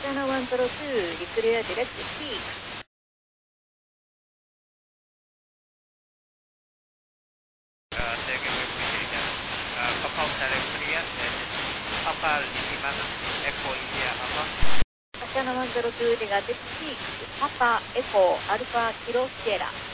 Channel 102, declare direct speak. Sergei William, Papa Hotel Korea, Papa Lima, Echo India Alpha. Channel 102, negative speak. Papa Echo Alpha Kilo Sierra.